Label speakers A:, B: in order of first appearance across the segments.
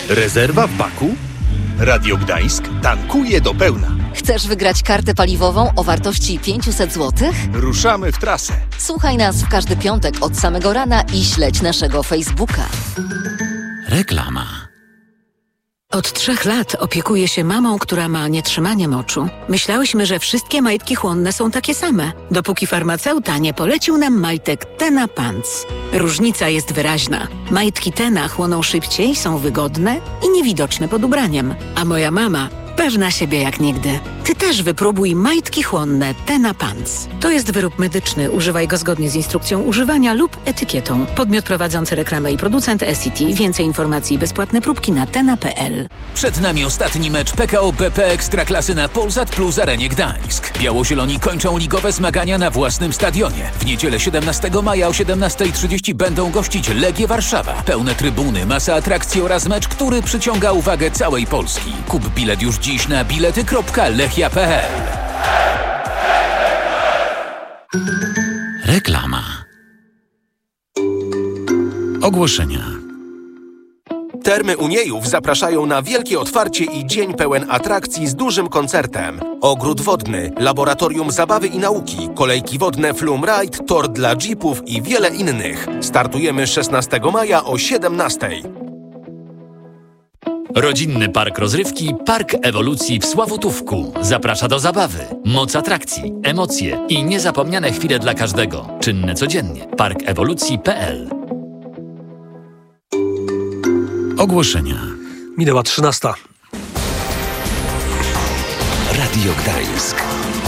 A: Rezerwa w baku? Radio Gdańsk tankuje do pełna.
B: Chcesz wygrać kartę paliwową o wartości 500 zł?
A: Ruszamy w trasę.
B: Słuchaj nas w każdy piątek od samego rana i śledź naszego Facebooka.
C: Reklama.
D: Od 3 lat opiekuję się mamą, która ma nietrzymanie moczu. Myślałyśmy, że wszystkie majtki chłonne są takie same, dopóki farmaceuta nie polecił nam majtek Tena Pants. Różnica jest wyraźna. Majtki Tena chłoną szybciej, są wygodne i niewidoczne pod ubraniem. A moja mama pewna siebie jak nigdy. Ty też wypróbuj majtki chłonne Tena Pants. To jest wyrób medyczny. Używaj go zgodnie z instrukcją używania lub etykietą. Podmiot prowadzący reklamę i producent SCT. Więcej informacji i bezpłatne próbki na tena.pl.
C: Przed nami ostatni mecz PKO BP Ekstraklasy na Polsat Plus Arenie Gdańsk. Biało-zieloni kończą ligowe zmagania na własnym stadionie. W niedzielę 17 maja o 17:30 będą gościć Legię Warszawa. Pełne trybuny, masa atrakcji oraz mecz, który przyciąga uwagę całej Polski. Kup bilet już dziś na bilety.lechia.pl. Reklama. Ogłoszenia.
E: Termy Uniejów zapraszają na wielkie otwarcie i dzień pełen atrakcji z dużym koncertem. Ogród wodny, laboratorium zabawy i nauki, kolejki wodne Flume Ride, tor dla jeepów i wiele innych. Startujemy 16 maja o 17:00.
C: Rodzinny park rozrywki Park Ewolucji w Sławutówku zaprasza do zabawy, moc atrakcji, emocje i niezapomniane chwile dla każdego. Czynne codziennie. parkewolucji.pl. Ogłoszenia.
F: Minęła 13:00.
E: Radio Gdańsk.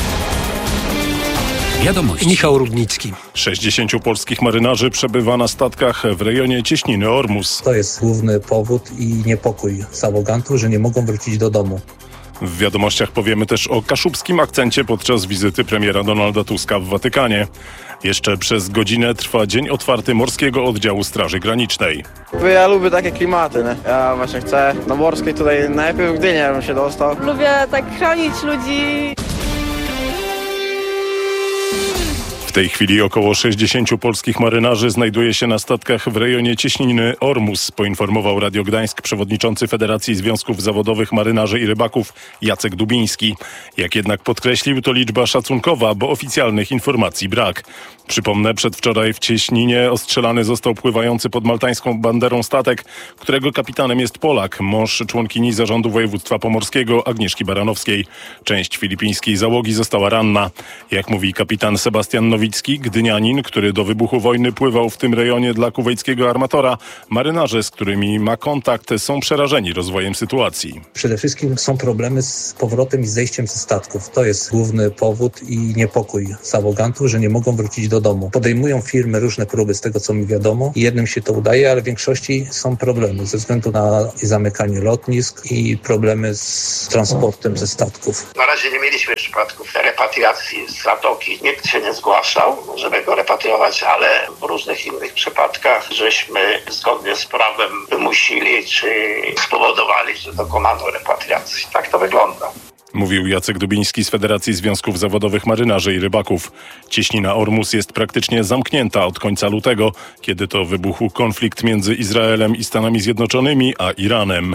C: Wiadomości.
F: Michał Rudnicki.
G: 60 polskich marynarzy przebywa na statkach w rejonie cieśniny Ormus.
H: To jest główny powód i niepokój załogantów, że nie mogą wrócić do domu.
G: W wiadomościach powiemy też o kaszubskim akcencie podczas wizyty premiera Donalda Tuska w Watykanie. Jeszcze przez godzinę trwa dzień otwarty Morskiego Oddziału Straży Granicznej.
I: Ja lubię takie klimaty, nie? Ja właśnie chcę na Morskiej tutaj, najlepiej w Gdyni bym się dostał.
J: Lubię tak chronić ludzi.
G: W tej chwili około 60 polskich marynarzy znajduje się na statkach w rejonie cieśniny Ormus, poinformował Radio Gdańsk przewodniczący Federacji Związków Zawodowych Marynarzy i Rybaków Jacek Dubiński. Jak jednak podkreślił, to liczba szacunkowa, bo oficjalnych informacji brak. Przypomnę, przedwczoraj w cieśninie ostrzelany został pływający pod maltańską banderą statek, którego kapitanem jest Polak, mąż członkini zarządu województwa pomorskiego Agnieszki Baranowskiej. Część filipińskiej załogi została ranna. Jak mówi kapitan Sebastian Nowicki, gdynianin, który do wybuchu wojny pływał w tym rejonie dla kuwejskiego armatora, marynarze, z którymi ma kontakt, są przerażeni rozwojem sytuacji.
H: Przede wszystkim są problemy z powrotem i zejściem ze statków. To jest główny powód i niepokój załogantów, że nie mogą wrócić do domu. Podejmują firmy różne próby z tego, co mi wiadomo. Jednym się to udaje, ale w większości są problemy ze względu na zamykanie lotnisk i problemy z transportem ze statków.
K: Na razie nie mieliśmy przypadków repatriacji z zatoki. Nikt się nie zgłaszał, żeby go repatriować, ale w różnych innych przypadkach żeśmy zgodnie z prawem wymusili czy spowodowali, że dokonano repatriacji. Tak to wygląda.
G: Mówił Jacek Dubiński z Federacji Związków Zawodowych Marynarzy i Rybaków. Cieśnina Ormus jest praktycznie zamknięta od końca lutego, kiedy to wybuchł konflikt między Izraelem i Stanami Zjednoczonymi a Iranem.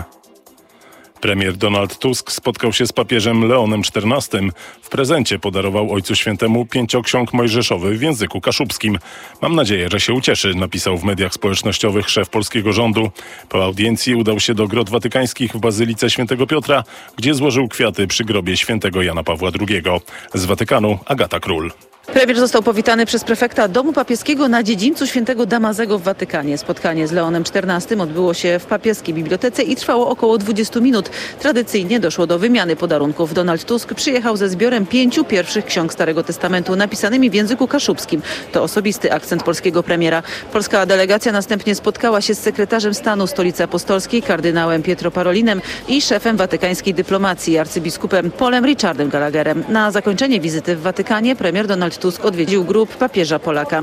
G: Premier Donald Tusk spotkał się z papieżem Leonem XIV. W prezencie podarował Ojcu Świętemu 5 ksiąg mojżeszowych w języku kaszubskim. Mam nadzieję, że się ucieszy, napisał w mediach społecznościowych szef polskiego rządu. Po audiencji udał się do grot watykańskich w Bazylice Świętego Piotra, gdzie złożył kwiaty przy grobie świętego Jana Pawła II. Z Watykanu Agata Król.
L: Premier został powitany przez prefekta Domu Papieskiego na dziedzińcu Świętego Damazego w Watykanie. Spotkanie z Leonem XIV odbyło się w papieskiej bibliotece i trwało około 20 minut. Tradycyjnie doszło do wymiany podarunków. Donald Tusk przyjechał ze zbiorem 5 pierwszych ksiąg Starego Testamentu napisanymi w języku kaszubskim. To osobisty akcent polskiego premiera. Polska delegacja następnie spotkała się z sekretarzem stanu Stolicy Apostolskiej, kardynałem Pietro Parolinem i szefem watykańskiej dyplomacji, arcybiskupem Paulem Richardem Gallagherem. Na zakończenie wizyty w Watykanie premier Donald Tusk odwiedził grób papieża Polaka.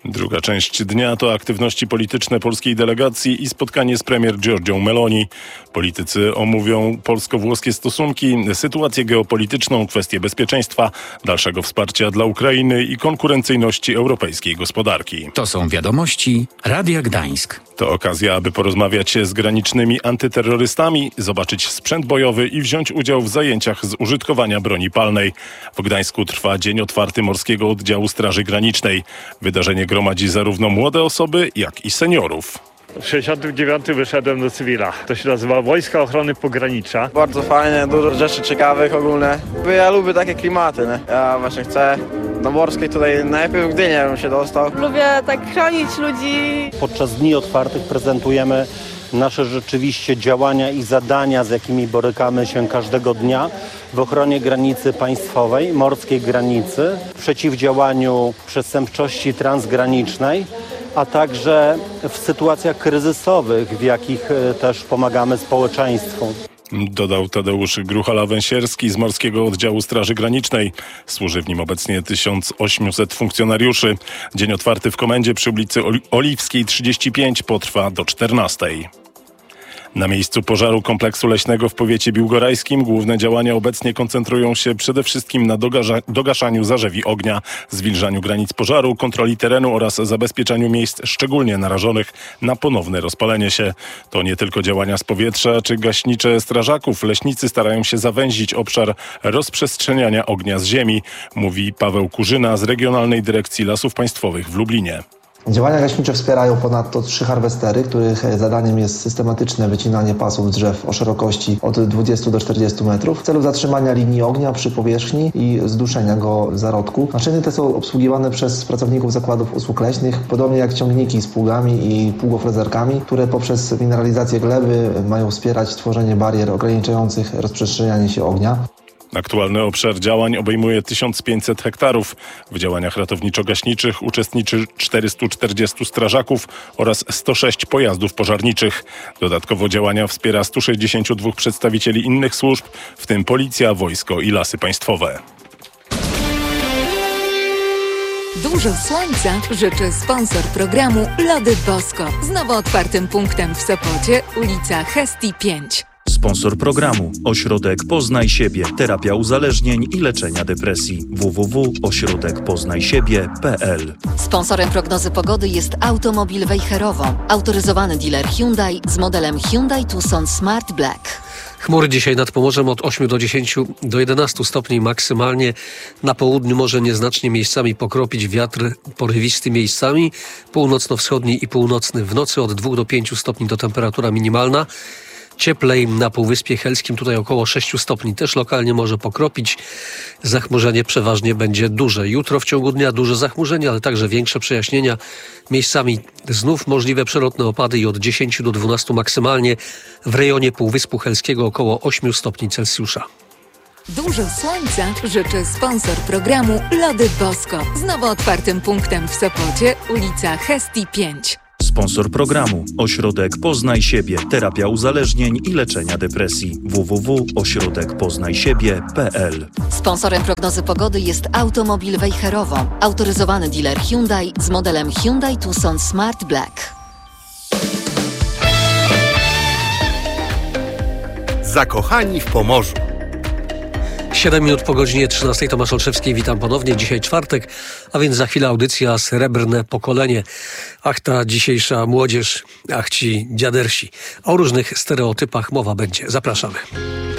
G: Druga część dnia to aktywności polityczne polskiej delegacji i spotkanie z premier Giorgią Meloni. Politycy omówią polsko-włoskie stosunki, sytuację geopolityczną, kwestie bezpieczeństwa, dalszego wsparcia dla Ukrainy i konkurencyjności europejskiej gospodarki.
C: To są wiadomości Radia Gdańsk.
G: To okazja, aby porozmawiać z granicznymi antyterrorystami, zobaczyć sprzęt bojowy i wziąć udział w zajęciach z użytkowania broni palnej. W Gdańsku trwa Dzień Otwarty Morskiego Oddziału Straży Granicznej. Wydarzenie gromadzi zarówno młode osoby, jak i seniorów.
M: W 69 wyszedłem do cywila. To się nazywa Wojska Ochrony Pogranicza.
I: Bardzo fajnie, dużo rzeczy ciekawych ogólnie. Ja lubię takie klimaty, nie? Ja właśnie chcę na Morskiej tutaj najpierw w Gdyni bym się dostał.
J: Lubię tak chronić ludzi.
N: Podczas Dni Otwartych prezentujemy nasze rzeczywiście działania i zadania, z jakimi borykamy się każdego dnia w ochronie granicy państwowej, morskiej granicy, w przeciwdziałaniu przestępczości transgranicznej, a także w sytuacjach kryzysowych, w jakich też pomagamy społeczeństwu.
G: Dodał Tadeusz Gruchala-Węsierski z Morskiego Oddziału Straży Granicznej. Służy w nim obecnie 1800 funkcjonariuszy. Dzień Otwarty w komendzie przy ulicy Oliwskiej 35 potrwa do 14. Na miejscu pożaru kompleksu leśnego w powiecie biłgorajskim główne działania obecnie koncentrują się przede wszystkim na dogaszaniu zarzewi ognia, zwilżaniu granic pożaru, kontroli terenu oraz zabezpieczaniu miejsc szczególnie narażonych na ponowne rozpalenie się. To nie tylko działania z powietrza czy gaśnicze strażaków. Leśnicy starają się zawęzić obszar rozprzestrzeniania ognia z ziemi, mówi Paweł Kurzyna z Regionalnej Dyrekcji Lasów Państwowych w Lublinie.
O: Działania gaśnicze wspierają ponadto 3 harwestery, których zadaniem jest systematyczne wycinanie pasów drzew o szerokości od 20 do 40 metrów w celu zatrzymania linii ognia przy powierzchni i zduszenia go w zarodku. Maszyny te są obsługiwane przez pracowników zakładów usług leśnych, podobnie jak ciągniki z pługami i pługofrezerkami, które poprzez mineralizację gleby mają wspierać tworzenie barier ograniczających rozprzestrzenianie się ognia.
G: Aktualny obszar działań obejmuje 1500 hektarów. W działaniach ratowniczo-gaśniczych uczestniczy 440 strażaków oraz 106 pojazdów pożarniczych. Dodatkowo działania wspiera 162 przedstawicieli innych służb, w tym Policja, Wojsko i Lasy Państwowe.
B: Dużo słońca życzy sponsor programu Lody Bosko z nowo otwartym punktem w Sopocie, ulica Hestii 5.
P: Sponsor programu Ośrodek Poznaj Siebie, terapia uzależnień i leczenia depresji. www.ośrodekpoznajsiebie.pl.
B: Sponsorem prognozy pogody jest Automobil Wejherowo, autoryzowany dealer Hyundai z modelem Hyundai Tucson Smart Black.
F: Chmury dzisiaj nad Pomorzem od 8 do 10 do 11 stopni maksymalnie. Na południu może nieznacznie miejscami pokropić wiatr porywisty miejscami. Północno-wschodni i północny w nocy od 2 do 5 stopni to temperatura minimalna. Cieplej na Półwyspie Helskim, tutaj około 6 stopni. Też lokalnie może pokropić. Zachmurzenie przeważnie będzie duże. Jutro w ciągu dnia duże zachmurzenie, ale także większe przejaśnienia. Miejscami znów możliwe przelotne opady i od 10 do 12 maksymalnie. W rejonie Półwyspu Helskiego około 8 stopni Celsjusza.
B: Dużo słońca życzy sponsor programu Lody Bosko z nowo otwartym punktem w Sopocie, ulica Hestii 5.
P: Sponsor programu Ośrodek Poznaj Siebie, terapia uzależnień i leczenia depresji. www.ośrodekpoznajsiebie.pl.
B: Sponsorem prognozy pogody jest Automobil Wejherowo, autoryzowany dealer Hyundai z modelem Hyundai Tucson Smart Black.
A: Zakochani w Pomorzu.
F: 7 minut po godzinie 13. Tomasz Olszewski, witam ponownie. Dzisiaj czwartek, a więc za chwilę audycja Srebrne Pokolenie. Ach, ta dzisiejsza młodzież, ach ci dziadersi. O różnych stereotypach mowa będzie. Zapraszamy.